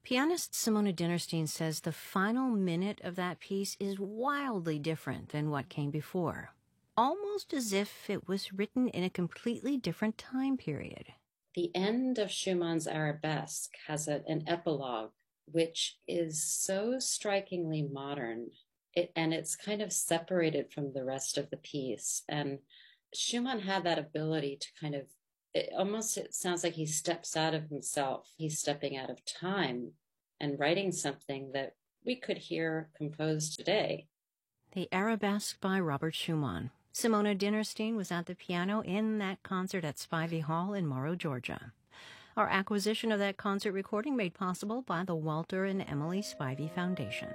Pianist Simona Dinnerstein says the final minute of that piece is wildly different than what came before, almost as if it was written in a completely different time period. The end of Schumann's Arabesque has an epilogue, which is so strikingly modern, and it's kind of separated from the rest of the piece. And Schumann had that ability to kind of, it sounds like he steps out of himself. He's stepping out of time and writing something that we could hear composed today. The Arabesque by Robert Schumann. Simona Dinnerstein was at the piano in that concert at Spivey Hall in Morrow, Georgia. Our acquisition of that concert recording made possible by the Walter and Emily Spivey Foundation.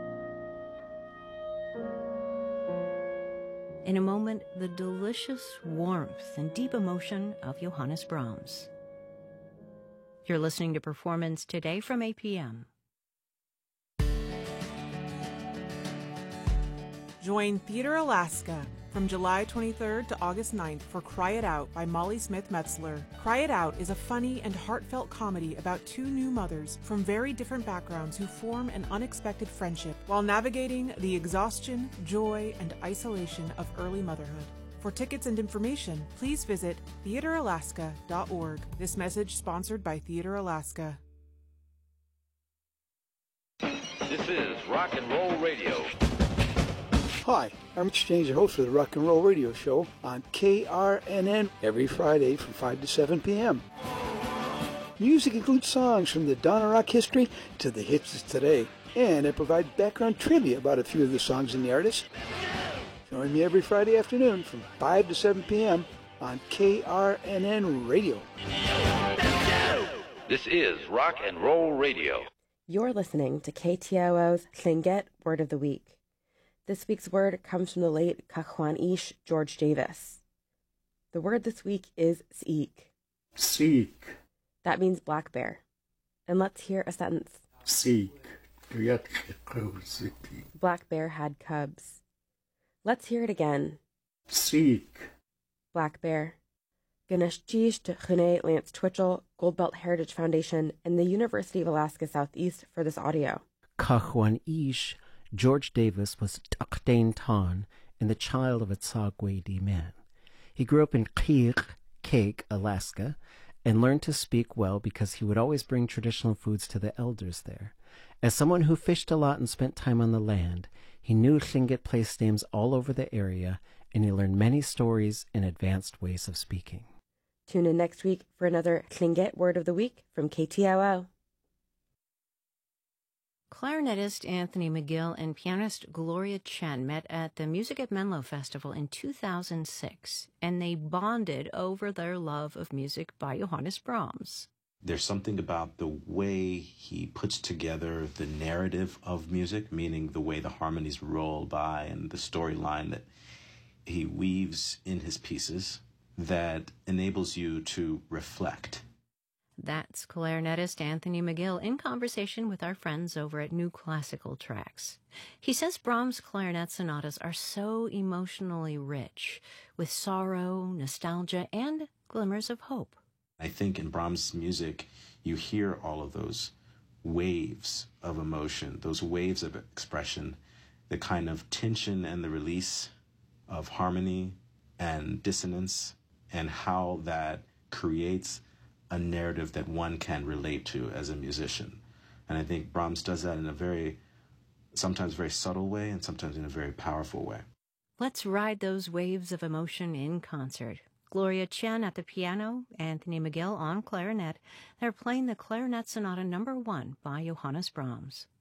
In a moment, the delicious warmth and deep emotion of Johannes Brahms. You're listening to Performance Today from APM. Join Theater Alaska from July 23rd to August 9th for Cry It Out by Molly Smith Metzler. Cry It Out is a funny and heartfelt comedy about two new mothers from very different backgrounds who form an unexpected friendship while navigating the exhaustion, joy, and isolation of early motherhood. For tickets and information, please visit theateralaska.org. This message sponsored by Theater Alaska. This is Rock and Roll Radio. Hi, I'm Rich James, your host of the Rock and Roll Radio Show on KRNN every Friday from 5 to 7 p.m. Music includes songs from the dawn of rock history to the hits of today, and I provide background trivia about a few of the songs and the artists. Join me every Friday afternoon from 5 to 7 p.m. on KRNN Radio. This is Rock and Roll Radio. You're listening to KTOO's Tlingit Word of the Week. This week's word comes from the late Cachuan Ish George Davis. The word this week is seek. Seek. That means black bear. And let's hear a sentence. Seek. Black bear had cubs. Let's hear it again. Seek. Black bear. Ganesh Jish to Chune Lance Twitchell, Goldbelt Heritage Foundation, and the University of Alaska Southeast for this audio. Cachuan Ish George Davis was Takdain Tan and the child of a Tsagwedi man. He grew up in Kake, Alaska, and learned to speak well because he would always bring traditional foods to the elders there. As someone who fished a lot and spent time on the land, he knew Tlingit place names all over the area, and he learned many stories and advanced ways of speaking. Tune in next week for another Tlingit Word of the Week from KTOO. Clarinetist Anthony McGill and pianist Gloria Chen met at the Music at Menlo Festival in 2006, and they bonded over their love of music by Johannes Brahms. There's something about the way he puts together the narrative of music, meaning the way the harmonies roll by and the storyline that he weaves in his pieces, that enables you to reflect. That's clarinetist Anthony McGill in conversation with our friends over at New Classical Tracks. He says Brahms' clarinet sonatas are so emotionally rich, with sorrow, nostalgia, and glimmers of hope. I think in Brahms' music, you hear all of those waves of emotion, those waves of expression, the kind of tension and the release of harmony and dissonance, and how that creates a narrative that one can relate to as a musician. And I think Brahms does that in a sometimes very subtle way and sometimes in a very powerful way. Let's ride those waves of emotion in concert. Gloria Chen at the piano, Anthony McGill on clarinet. They're playing the Clarinet Sonata No. 1 by Johannes Brahms.